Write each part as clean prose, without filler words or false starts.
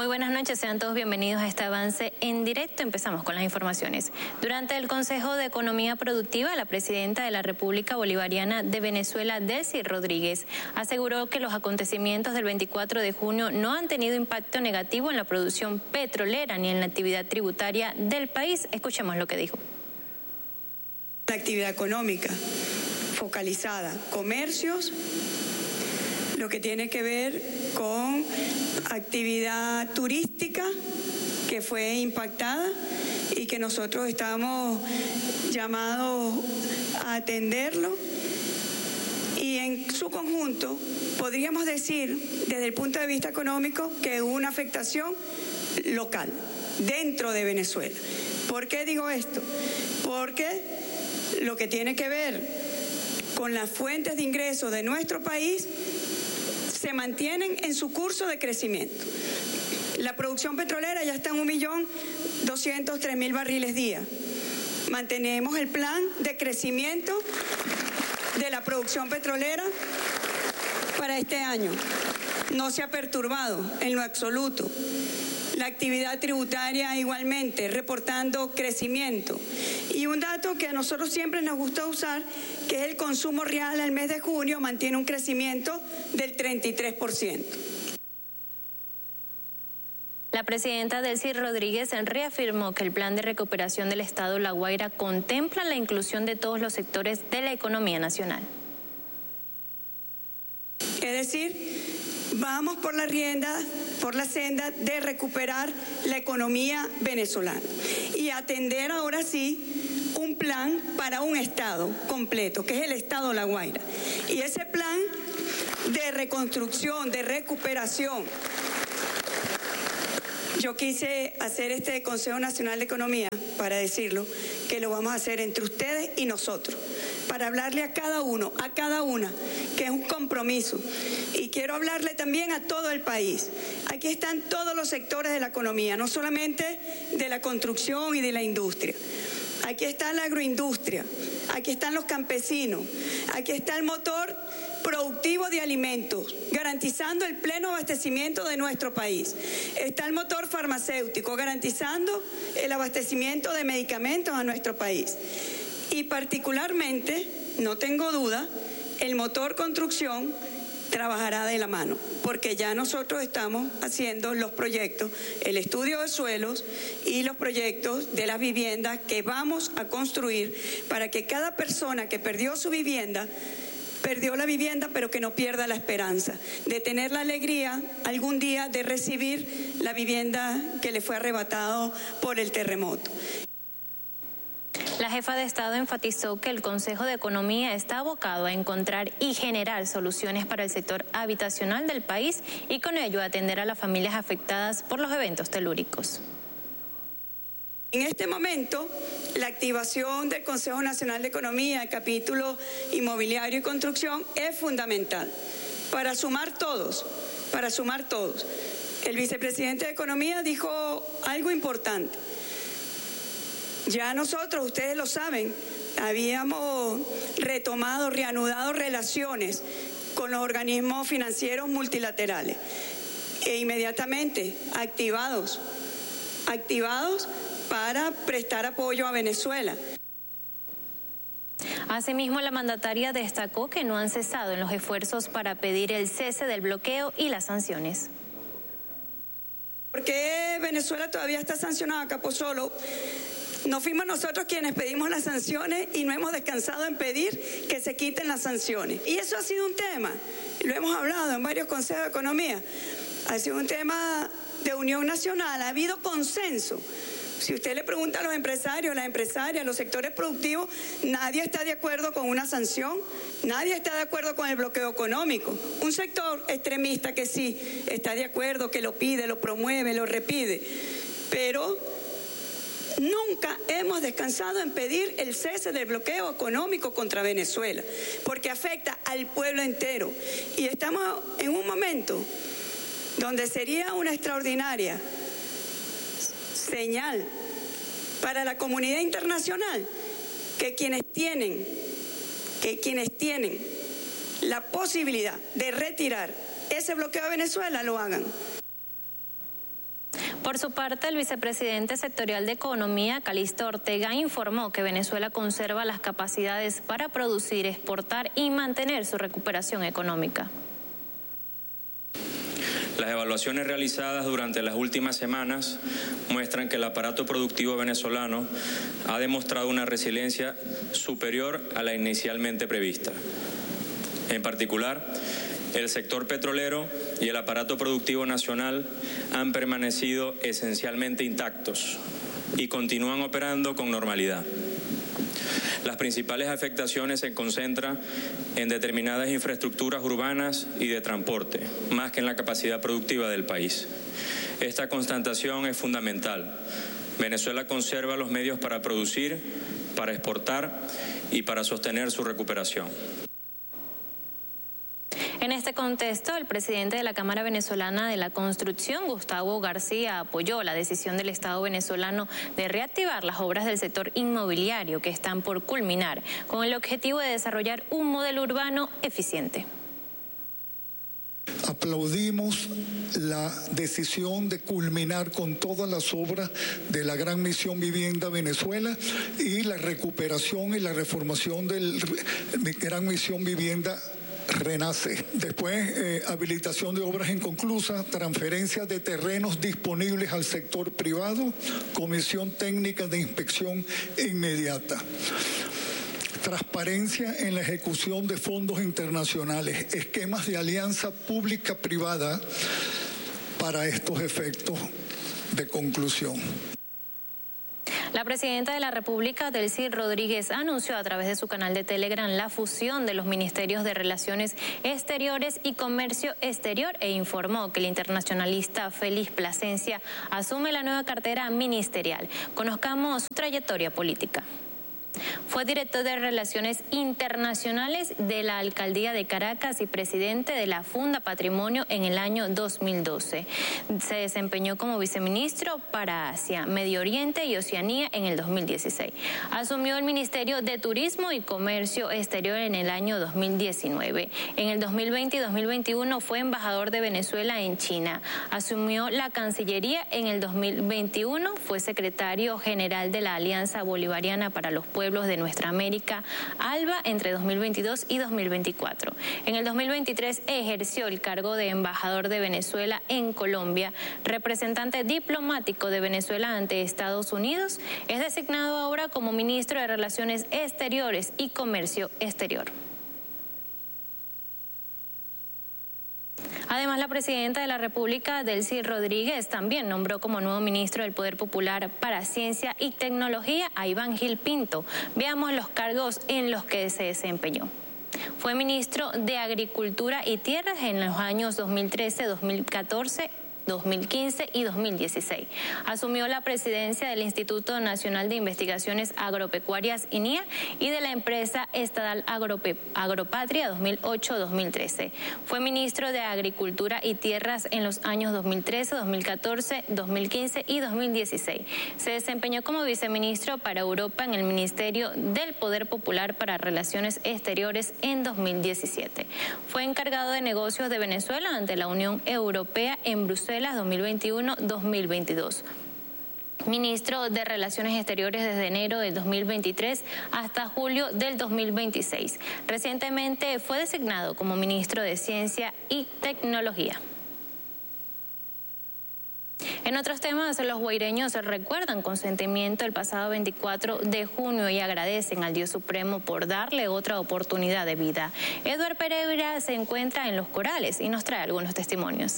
Muy buenas noches, sean todos bienvenidos a este avance en directo. Empezamos con las informaciones. Durante el Consejo de Economía Productiva, la presidenta de la República Bolivariana de Venezuela, Delcy Rodríguez, aseguró que los acontecimientos del 24 de junio no han tenido impacto negativo en la producción petrolera ni en la actividad tributaria del país. Escuchemos lo que dijo. La actividad económica focalizada, comercios, lo que tiene que ver con actividad turística que fue impactada y que nosotros estamos llamados a atenderlo, y en su conjunto podríamos decir desde el punto de vista económico que hubo una afectación local dentro de Venezuela. ¿Por qué digo esto? Porque lo que tiene que ver con las fuentes de ingresos de nuestro país se mantienen en su curso de crecimiento. La producción petrolera ya está en 1.203.000 barriles día. Mantenemos el plan de crecimiento de la producción petrolera para este año. No se ha perturbado en lo absoluto. La actividad tributaria igualmente, reportando crecimiento. Y un dato que a nosotros siempre nos gusta usar, que es el consumo real al mes de junio, mantiene un crecimiento del 33%. La presidenta Delcy Rodríguez reafirmó que el plan de recuperación del Estado La Guaira contempla la inclusión de todos los sectores de la economía nacional. Es decir, vamos por la senda de recuperar la economía venezolana y atender ahora sí un plan para un Estado completo, que es el Estado La Guaira. Y ese plan de reconstrucción, de recuperación, yo quise hacer este Consejo Nacional de Economía para decirlo, que lo vamos a hacer entre ustedes y nosotros, para hablarle a cada uno, a cada una, que es un compromiso. Y quiero hablarle también a todo el país. Aquí están todos los sectores de la economía, no solamente de la construcción y de la industria. Aquí está la agroindustria, aquí están los campesinos, aquí está el motor productivo de alimentos, garantizando el pleno abastecimiento de nuestro país. Está el motor farmacéutico, garantizando el abastecimiento de medicamentos a nuestro país. Y particularmente, no tengo duda, el motor construcción trabajará de la mano, porque ya nosotros estamos haciendo los proyectos, el estudio de suelos y los proyectos de las viviendas que vamos a construir para que cada persona que perdió su vivienda, perdió la vivienda, pero que no pierda la esperanza de tener la alegría algún día de recibir la vivienda que le fue arrebatado por el terremoto. La jefa de Estado enfatizó que el Consejo de Economía está abocado a encontrar y generar soluciones para el sector habitacional del país y con ello atender a las familias afectadas por los eventos telúricos. En este momento, la activación del Consejo Nacional de Economía, el capítulo inmobiliario y construcción, es fundamental para sumar todos, El vicepresidente de Economía dijo algo importante. Ya nosotros, ustedes lo saben, habíamos reanudado relaciones con los organismos financieros multilaterales e inmediatamente activados para prestar apoyo a Venezuela. Asimismo, la mandataria destacó que no han cesado en los esfuerzos para pedir el cese del bloqueo y las sanciones. ¿Por qué Venezuela todavía está sancionada, Capozolo? No fuimos nosotros quienes pedimos las sanciones y no hemos descansado en pedir que se quiten las sanciones. Y eso ha sido un tema, lo hemos hablado en varios consejos de economía, ha sido un tema de unión nacional, ha habido consenso. Si usted le pregunta a los empresarios, las empresarias, los sectores productivos, nadie está de acuerdo con una sanción, nadie está de acuerdo con el bloqueo económico. Un sector extremista que sí está de acuerdo, que lo pide, lo promueve, lo repide, pero nunca hemos descansado en pedir el cese del bloqueo económico contra Venezuela, porque afecta al pueblo entero. Y estamos en un momento donde sería una extraordinaria señal para la comunidad internacional que quienes tienen la posibilidad de retirar ese bloqueo a Venezuela lo hagan. Por su parte, el vicepresidente sectorial de Economía, Calixto Ortega, informó que Venezuela conserva las capacidades para producir, exportar y mantener su recuperación económica. Las evaluaciones realizadas durante las últimas semanas muestran que el aparato productivo venezolano ha demostrado una resiliencia superior a la inicialmente prevista. En particular, el sector petrolero y el aparato productivo nacional han permanecido esencialmente intactos y continúan operando con normalidad. Las principales afectaciones se concentran en determinadas infraestructuras urbanas y de transporte, más que en la capacidad productiva del país. Esta constatación es fundamental. Venezuela conserva los medios para producir, para exportar y para sostener su recuperación. En este contexto, el presidente de la Cámara Venezolana de la Construcción, Gustavo García, apoyó la decisión del Estado venezolano de reactivar las obras del sector inmobiliario que están por culminar, con el objetivo de desarrollar un modelo urbano eficiente. Aplaudimos la decisión de culminar con todas las obras de la Gran Misión Vivienda Venezuela y la recuperación y la reformación de Gran Misión Vivienda Renace. Después, habilitación de obras inconclusas, transferencia de terrenos disponibles al sector privado, comisión técnica de inspección inmediata. Transparencia en la ejecución de fondos internacionales, esquemas de alianza pública-privada para estos efectos de conclusión. La presidenta de la República, Delcy Rodríguez, anunció a través de su canal de Telegram la fusión de los Ministerios de Relaciones Exteriores y Comercio Exterior e informó que el internacionalista Félix Plasencia asume la nueva cartera ministerial. Conozcamos su trayectoria política. Fue director de Relaciones Internacionales de la Alcaldía de Caracas y presidente de la Funda Patrimonio en el año 2012. Se desempeñó como viceministro para Asia, Medio Oriente y Oceanía en el 2016. Asumió el Ministerio de Turismo y Comercio Exterior en el año 2019. En el 2020 y 2021 fue embajador de Venezuela en China. Asumió la Cancillería en el 2021. Fue secretario general de la Alianza Bolivariana para los Pueblos de Nuestra América, ALBA, entre 2022 y 2024. En el 2023 ejerció el cargo de embajador de Venezuela en Colombia, representante diplomático de Venezuela ante Estados Unidos. Es designado ahora como ministro de Relaciones Exteriores y Comercio Exterior. Además, la presidenta de la República, Delcy Rodríguez, también nombró como nuevo ministro del Poder Popular para Ciencia y Tecnología a Iván Gil Pinto. Veamos los cargos en los que se desempeñó. Fue ministro de Agricultura y Tierras en los años 2013, 2014, 2015 y 2016. Asumió la presidencia del Instituto Nacional de Investigaciones Agropecuarias, INIA, y de la empresa estatal Agropatria 2008-2013. Fue ministro de Agricultura y Tierras en los años 2013, 2014, 2015 y 2016. Se desempeñó como viceministro para Europa en el Ministerio del Poder Popular para Relaciones Exteriores en 2017. Fue encargado de negocios de Venezuela ante la Unión Europea en Bruselas 2021-2022. Ministro de Relaciones Exteriores desde enero del 2023 hasta julio del 2026. Recientemente fue designado como ministro de Ciencia y Tecnología. En otros temas, los guaireños recuerdan con sentimiento el pasado 24 de junio y agradecen al Dios Supremo por darle otra oportunidad de vida. Eduard Pereira se encuentra en Los Corales y nos trae algunos testimonios.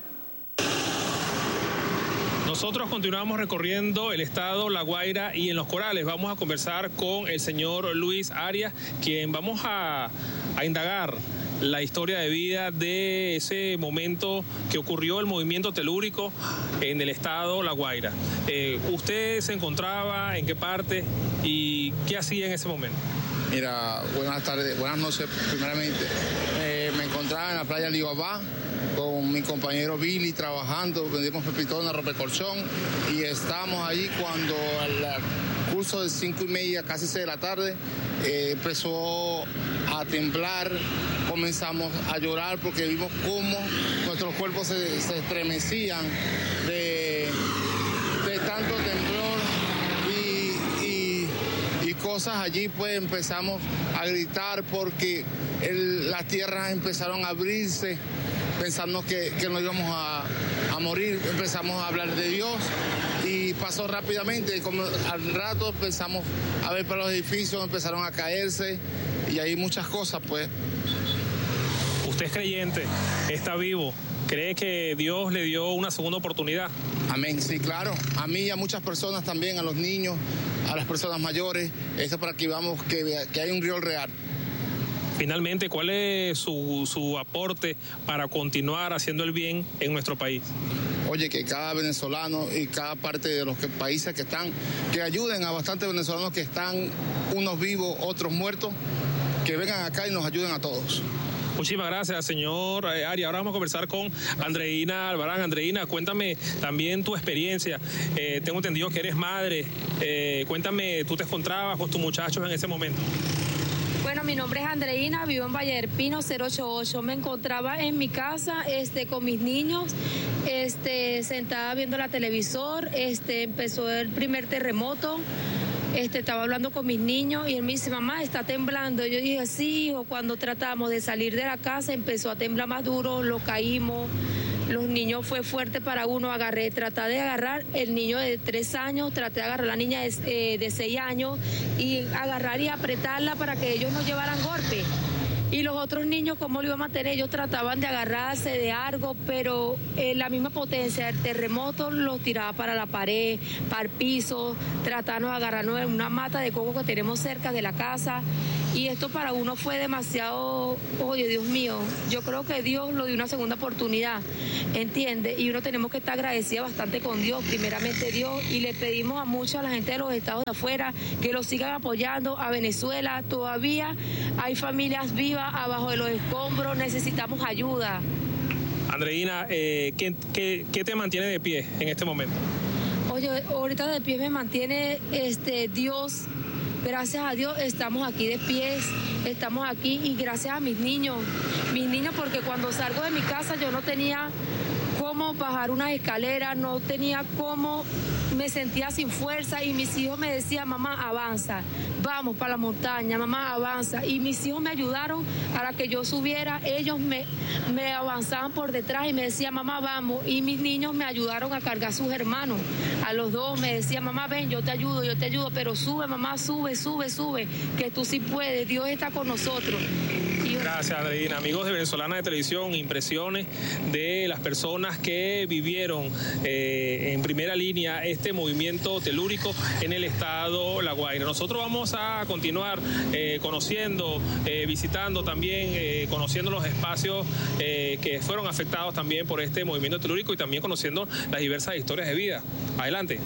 Nosotros continuamos recorriendo el estado La Guaira y en Los Corales vamos a conversar con el señor Luis Arias, quien vamos a indagar la historia de vida de ese momento que ocurrió el movimiento telúrico en el estado La Guaira. ¿Usted se encontraba en qué parte y qué hacía en ese momento? Mira, buenas tardes, buenas noches primeramente. Me encontraba en la playa de Ibabá con mi compañero Billy trabajando, vendimos pepitones, ropecolchón y estábamos ahí cuando al curso de 5:30, casi 6 de la tarde, empezó a temblar, comenzamos a llorar porque vimos cómo nuestros cuerpos se estremecían de tanto temblor y cosas allí, pues empezamos a gritar porque las tierras empezaron a abrirse, pensando que nos íbamos a morir. Empezamos a hablar de Dios y pasó rápidamente. Como al rato empezamos a ver para los edificios, empezaron a caerse y hay muchas cosas, pues. Usted es creyente, está vivo. ¿Cree que Dios le dio una segunda oportunidad? Amén, sí, claro. A mí y a muchas personas también, a los niños, a las personas mayores. Esto para que veamos que hay un Dios real. Finalmente, ¿cuál es su aporte para continuar haciendo el bien en nuestro país? Oye, que cada venezolano y cada parte de los países que ayuden a bastantes venezolanos que están, unos vivos, otros muertos, que vengan acá y nos ayuden a todos. Muchísimas gracias, señor Arias. Ahora vamos a conversar con Andreina Albarán. Andreina, cuéntame también tu experiencia. Tengo entendido que eres madre. Cuéntame, ¿tú te encontrabas con tus muchachos en ese momento? Bueno, mi nombre es Andreina, vivo en Valle del Pino 088. Me encontraba en mi casa con mis niños, sentada viendo la televisor. Empezó el primer terremoto. Estaba hablando con mis niños y él me dice, mamá, está temblando. Yo dije, sí, hijo. Cuando tratamos de salir de la casa empezó a temblar más duro, lo caímos. Los niños fue fuerte para uno, traté de agarrar el niño de 3 años, traté de agarrar la niña de 6 años y agarrar y apretarla para que ellos no llevaran golpe. Y los otros niños, ¿cómo lo iban a mantener? Ellos trataban de agarrarse de algo, pero la misma potencia del terremoto los tiraba para la pared, para el piso, tratando de agarrarnos en una mata de coco que tenemos cerca de la casa. Y esto para uno fue demasiado, oye, Dios mío, yo creo que Dios lo dio una segunda oportunidad, ¿entiende? Y uno tenemos que estar agradecidos bastante con Dios, primeramente Dios, y le pedimos a mucha la gente de los estados de afuera que lo sigan apoyando. A Venezuela todavía hay familias vivas abajo de los escombros, necesitamos ayuda. Andreina, ¿qué te mantiene de pie en este momento? Oye, ahorita de pie me mantiene Dios. Gracias a Dios estamos aquí de pies, estamos aquí y gracias a mis niños porque cuando salgo de mi casa yo no tenía cómo bajar unas escaleras, no tenía cómo, me sentía sin fuerza y mis hijos me decían, mamá, avanza, vamos para la montaña, mamá, avanza. Y mis hijos me ayudaron para que yo subiera, ellos me avanzaban por detrás y me decían, mamá, vamos. Y mis niños me ayudaron a cargar a sus hermanos, a los dos, me decían, mamá, ven, yo te ayudo, pero sube, mamá, sube, que tú sí puedes, Dios está con nosotros. Gracias, Andreina. Amigos de Venezolana de Televisión, impresiones de las personas que vivieron en primera línea este movimiento telúrico en el estado La Guaira. Nosotros vamos a continuar conociendo, visitando también, conociendo los espacios que fueron afectados también por este movimiento telúrico y también conociendo las diversas historias de vida. Adelante.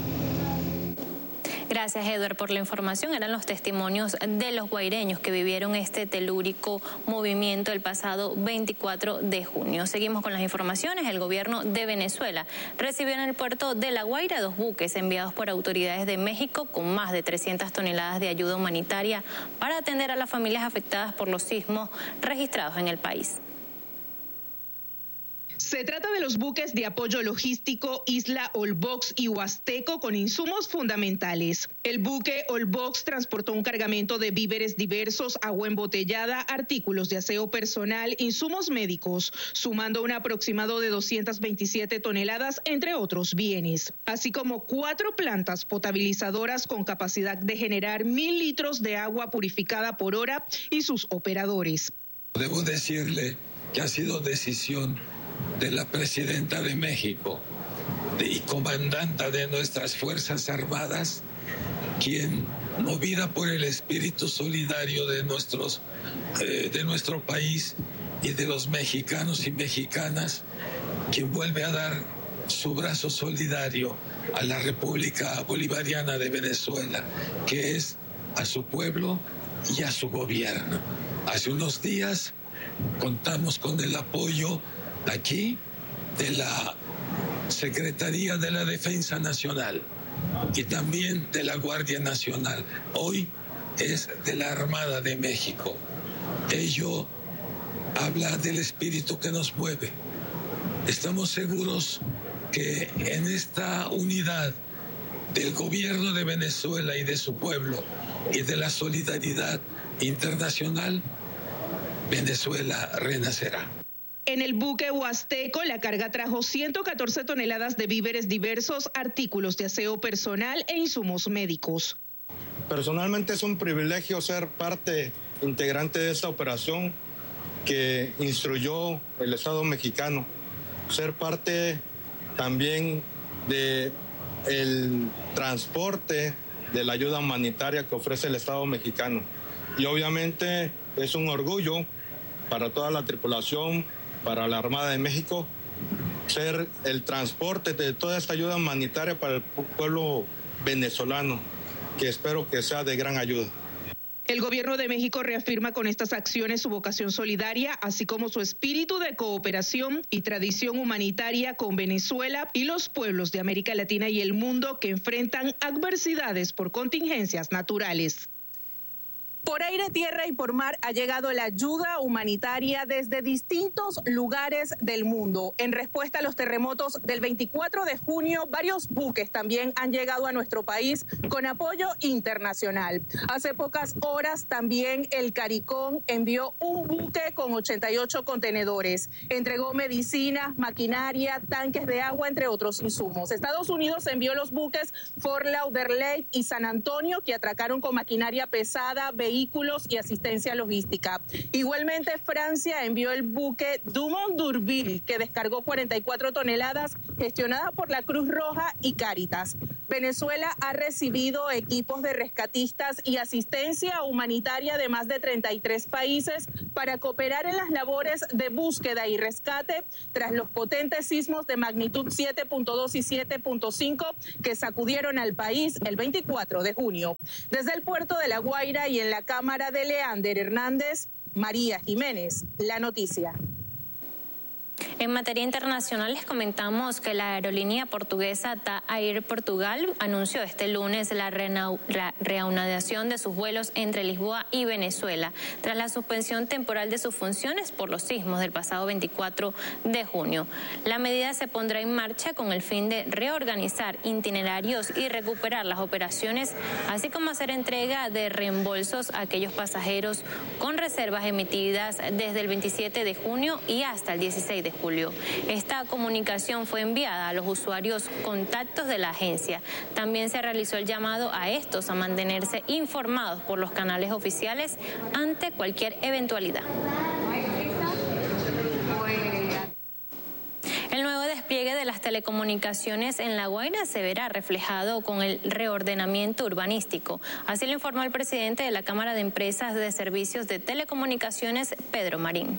Gracias, Edward, por la información. Eran los testimonios de los guaireños que vivieron este telúrico movimiento el pasado 24 de junio. Seguimos con las informaciones. El gobierno de Venezuela recibió en el puerto de La Guaira 2 buques enviados por autoridades de México con más de 300 toneladas de ayuda humanitaria para atender a las familias afectadas por los sismos registrados en el país. Se trata de los buques de apoyo logístico Isla Olbox y Huasteco con insumos fundamentales. El buque Olbox transportó un cargamento de víveres diversos, agua embotellada, artículos de aseo personal, insumos médicos, sumando un aproximado de 227 toneladas, entre otros bienes, así como 4 plantas potabilizadoras con capacidad de generar 1,000 litros de agua purificada por hora y sus operadores. Debo decirle que ha sido decisión de la presidenta de México y comandante de nuestras Fuerzas Armadas, quien, movida por el espíritu solidario de nuestro país y de los mexicanos y mexicanas, quien vuelve a dar su brazo solidario a la República Bolivariana de Venezuela, que es a su pueblo y a su gobierno. Hace unos días contamos con el apoyo aquí de la Secretaría de la Defensa Nacional y también de la Guardia Nacional. Hoy es de la Armada de México. Ello habla del espíritu que nos mueve. Estamos seguros que en esta unidad del gobierno de Venezuela y de su pueblo y de la solidaridad internacional, Venezuela renacerá. En el buque Huasteco, la carga trajo 114 toneladas de víveres diversos, artículos de aseo personal e insumos médicos. Personalmente es un privilegio ser parte integrante de esta operación que instruyó el Estado mexicano, ser parte también del transporte de la ayuda humanitaria que ofrece el Estado mexicano. Y obviamente es un orgullo para toda la tripulación, para la Armada de México, ser el transporte de toda esta ayuda humanitaria para el pueblo venezolano, que espero que sea de gran ayuda. El gobierno de México reafirma con estas acciones su vocación solidaria, así como su espíritu de cooperación y tradición humanitaria con Venezuela y los pueblos de América Latina y el mundo que enfrentan adversidades por contingencias naturales. Por aire, tierra y por mar ha llegado la ayuda humanitaria desde distintos lugares del mundo. En respuesta a los terremotos del 24 de junio, varios buques también han llegado a nuestro país con apoyo internacional. Hace pocas horas también el CARICOM envió un buque con 88 contenedores. Entregó medicinas, maquinaria, tanques de agua, entre otros insumos. Estados Unidos envió los buques Fort Lauderdale y San Antonio, que atracaron con maquinaria pesada, vehículos y asistencia logística. Igualmente, Francia envió el buque Dumont d'Urville, que descargó 44 toneladas, gestionada por la Cruz Roja y Cáritas. Venezuela ha recibido equipos de rescatistas y asistencia humanitaria de más de 33 países para cooperar en las labores de búsqueda y rescate tras los potentes sismos de magnitud 7.2 y 7.5 que sacudieron al país el 24 de junio. Desde el puerto de La Guaira y en la cámara de Leander Hernández, María Jiménez, La Noticia. En materia internacional les comentamos que la aerolínea portuguesa TAP Air Portugal anunció este lunes la reanudación de sus vuelos entre Lisboa y Venezuela tras la suspensión temporal de sus funciones por los sismos del pasado 24 de junio. La medida se pondrá en marcha con el fin de reorganizar itinerarios y recuperar las operaciones, así como hacer entrega de reembolsos a aquellos pasajeros con reservas emitidas desde el 27 de junio y hasta el 16 de julio. Esta comunicación fue enviada a los usuarios contactos de la agencia. También se realizó el llamado a estos a mantenerse informados por los canales oficiales ante cualquier eventualidad. El nuevo despliegue de las telecomunicaciones en La Guaira se verá reflejado con el reordenamiento urbanístico. Así lo informó el presidente de la Cámara de Empresas de Servicios de Telecomunicaciones, Pedro Marín.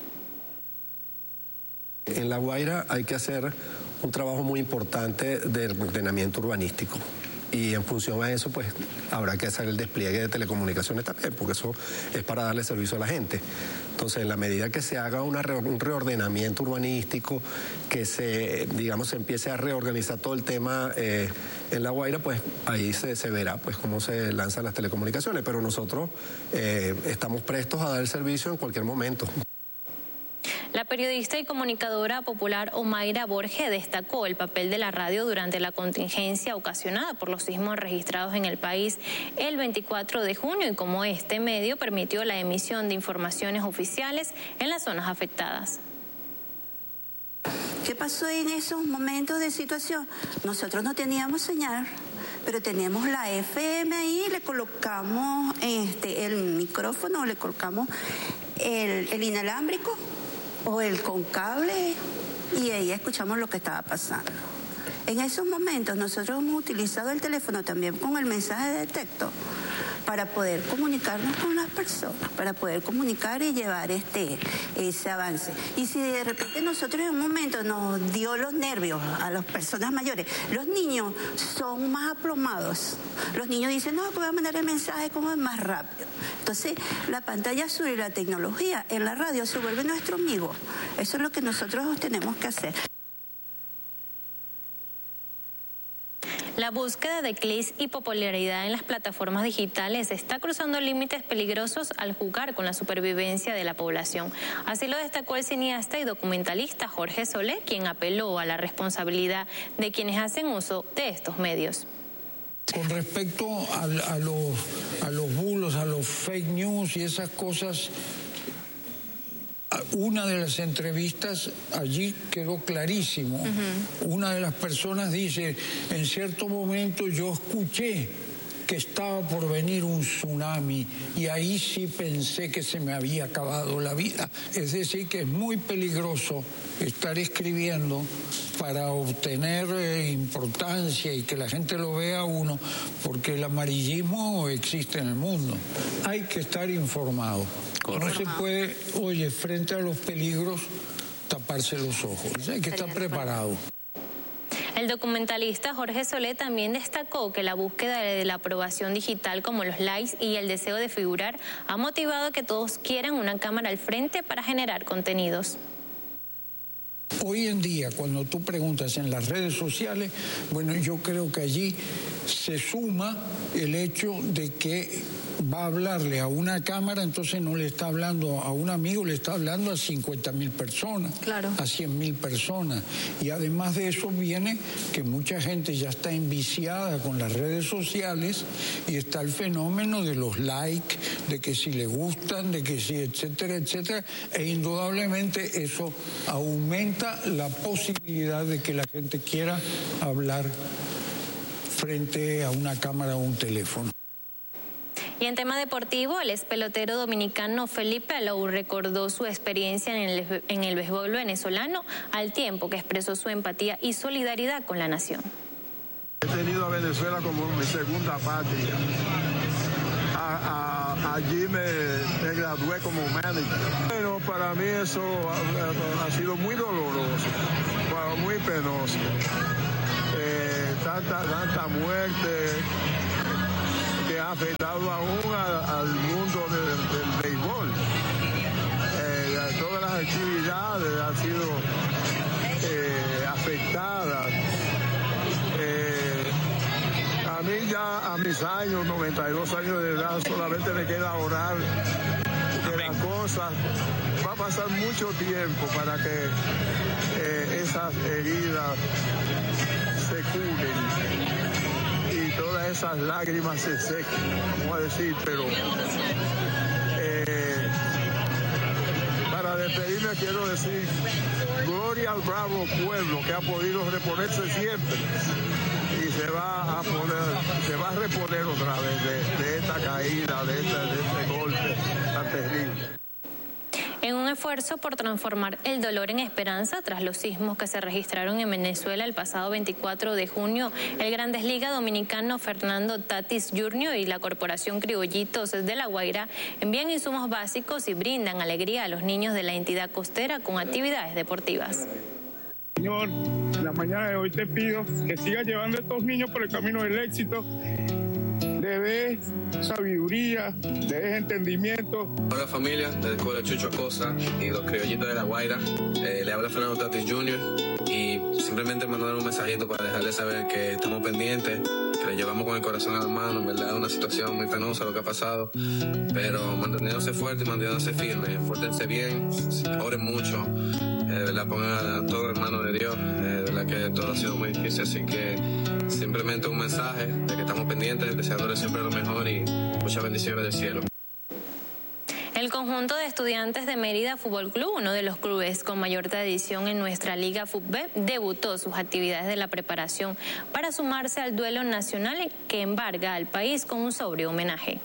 En La Guaira hay que hacer un trabajo muy importante de ordenamiento urbanístico y en función a eso pues habrá que hacer el despliegue de telecomunicaciones también, porque eso es para darle servicio a la gente. Entonces, en la medida que se haga un reordenamiento urbanístico, que se empiece a reorganizar todo el tema en La Guaira, pues ahí se verá pues cómo se lanzan las telecomunicaciones, pero nosotros estamos prestos a dar el servicio en cualquier momento. La periodista y comunicadora popular Omaira Borges destacó el papel de la radio durante la contingencia ocasionada por los sismos registrados en el país el 24 de junio y cómo este medio permitió la emisión de informaciones oficiales en las zonas afectadas. ¿Qué pasó en esos momentos de situación? Nosotros no teníamos señal, pero teníamos la FM ahí, le colocamos el micrófono, le colocamos el inalámbrico o el con cable y ahí escuchamos lo que estaba pasando. En esos momentos nosotros hemos utilizado el teléfono también con el mensaje de texto para poder comunicarnos con las personas, para poder comunicar y llevar ese avance. Y si de repente nosotros en un momento nos dio los nervios a las personas mayores, los niños son más aplomados. Los niños dicen, no, voy a mandar el mensaje como es más rápido. Entonces, la pantalla azul y la tecnología en la radio se vuelve nuestro amigo. Eso es lo que nosotros tenemos que hacer. La búsqueda de clics y popularidad en las plataformas digitales está cruzando límites peligrosos al jugar con la supervivencia de la población. Así lo destacó el cineasta y documentalista Jorge Solé, quien apeló a la responsabilidad de quienes hacen uso de estos medios. Con respecto a los bulos, a los fake news y esas cosas, una de las entrevistas allí quedó clarísimo. Una de las personas dice, en cierto momento yo escuché que estaba por venir un tsunami y ahí sí pensé que se me había acabado la vida. Es decir, que es muy peligroso estar escribiendo para obtener importancia y que la gente lo vea a uno, porque el amarillismo existe en el mundo. Hay que estar informado. Correcto. No se puede, oye, frente a los peligros, taparse los ojos. Hay que estar preparado. El documentalista Jorge Solé también destacó que la búsqueda de la aprobación digital, como los likes y el deseo de figurar, ha motivado a que todos quieran una cámara al frente para generar contenidos. Hoy en día, cuando tú preguntas en las redes sociales, bueno, yo creo que allí se suma el hecho de que va a hablarle a una cámara, entonces no le está hablando a un amigo, le está hablando a 50.000 personas, claro, a 100.000 personas. Y además de eso viene que mucha gente ya está enviciada con las redes sociales y está el fenómeno de los likes, de que si le gustan, de que si, etcétera, etcétera. E indudablemente eso aumenta la posibilidad de que la gente quiera hablar frente a una cámara o un teléfono. Y en tema deportivo, el ex pelotero dominicano Felipe Alou recordó su experiencia en el béisbol venezolano, al tiempo que expresó su empatía y solidaridad con la nación. He tenido a Venezuela como mi segunda patria. Allí me gradué como médico. Pero para mí eso ha sido muy doloroso, muy penoso. Tanta muerte que ha afectado aún al mundo del béisbol. Todas las actividades han sido afectadas. A mí ya a mis años, 92 años de edad, solamente me queda orar que las cosas, va a pasar mucho tiempo para que esas heridas se curen y todas esas lágrimas se sequen, vamos a decir, pero para despedirme quiero decir gloria al bravo pueblo que ha podido reponerse siempre y se va a reponer otra vez de esta caída, de este golpe tan terrible. En un esfuerzo por transformar el dolor en esperanza tras los sismos que se registraron en Venezuela el pasado 24 de junio, el Grandes Ligas dominicano Fernando Tatis Jr. y la Corporación Criollitos de La Guaira envían insumos básicos y brindan alegría a los niños de la entidad costera con actividades deportivas. Señor, en la mañana de hoy te pido que sigas llevando a estos niños por el camino del éxito, le des sabiduría, le des entendimiento. Hola familia, desde Escuela Chucho Acosta y los Criollitos de La Guaira, le habla Fernando Tatis Jr. y simplemente mandar un mensajito para dejarles saber que estamos pendientes, que le llevamos con el corazón a la mano. En verdad es una situación muy penosa lo que ha pasado, pero manteniéndose fuertes y manteniéndose firmes, fuértense bien, oren mucho, de verdad pongan a todo en manos de Dios, de verdad que todo ha sido muy difícil, así que simplemente un mensaje de que estamos pendientes, deseándoles siempre lo mejor y muchas bendiciones del cielo. El conjunto de estudiantes de Mérida Fútbol Club, uno de los clubes con mayor tradición en nuestra Liga Fútbol, debutó sus actividades de la preparación para sumarse al duelo nacional que embarga al país con un sobrio homenaje.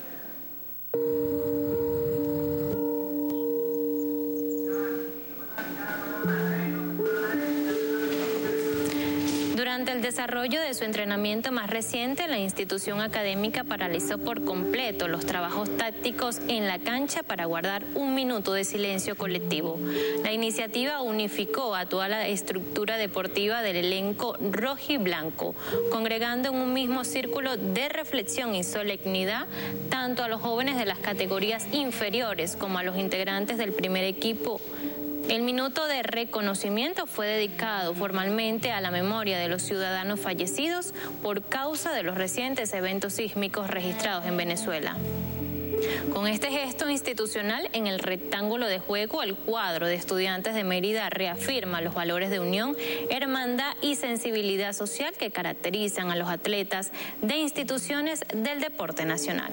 Durante el desarrollo de su entrenamiento más reciente, la institución académica paralizó por completo los trabajos tácticos en la cancha para guardar un minuto de silencio colectivo. La iniciativa unificó a toda la estructura deportiva del elenco rojiblanco, congregando en un mismo círculo de reflexión y solemnidad tanto a los jóvenes de las categorías inferiores como a los integrantes del primer equipo. El minuto de reconocimiento fue dedicado formalmente a la memoria de los ciudadanos fallecidos por causa de los recientes eventos sísmicos registrados en Venezuela. Con este gesto institucional en el rectángulo de juego, el cuadro de estudiantes de Mérida reafirma los valores de unión, hermandad y sensibilidad social que caracterizan a los atletas de instituciones del deporte nacional.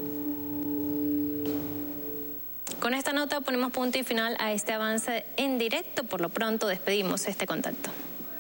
Con esta nota ponemos punto y final a este avance en directo. Por lo pronto despedimos este contacto.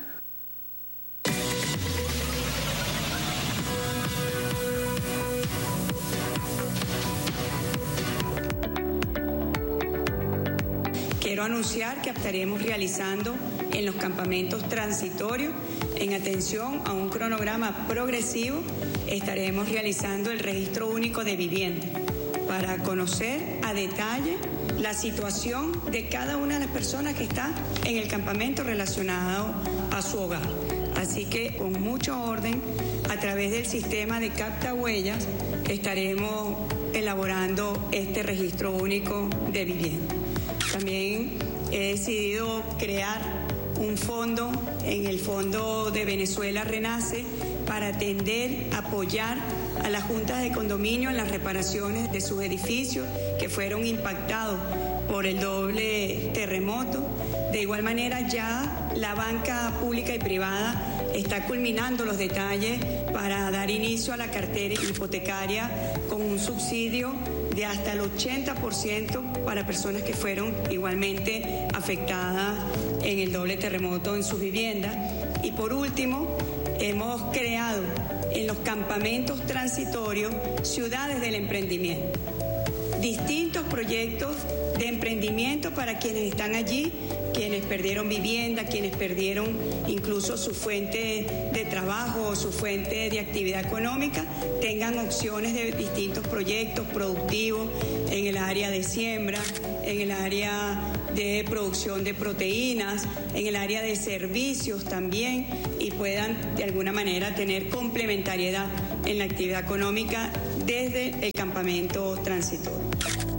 Quiero anunciar que estaremos realizando en los campamentos transitorios, en atención a un cronograma progresivo, estaremos realizando el registro único de vivienda para conocer a detalle la situación de cada una de las personas que está en el campamento relacionado a su hogar. Así que con mucho orden, a través del sistema de captahuellas, estaremos elaborando este registro único de vivienda. También he decidido crear un fondo, en el Fondo de Venezuela Renace, para atender, apoyar a las juntas de condominio en las reparaciones de sus edificios que fueron impactados por el doble terremoto. De igual manera, ya la banca pública y privada está culminando los detalles para dar inicio a la cartera hipotecaria con un subsidio de hasta el 80% para personas que fueron igualmente afectadas en el doble terremoto en sus viviendas. Y por último, hemos creado en los campamentos transitorios ciudades del emprendimiento, distintos proyectos de emprendimiento para quienes están allí, quienes perdieron vivienda, quienes perdieron incluso su fuente de trabajo o su fuente de actividad económica, tengan opciones de distintos proyectos productivos en el área de siembra, en el área de producción de proteínas, en el área de servicios también, y puedan de alguna manera tener complementariedad en la actividad económica desde el campamento transitorio.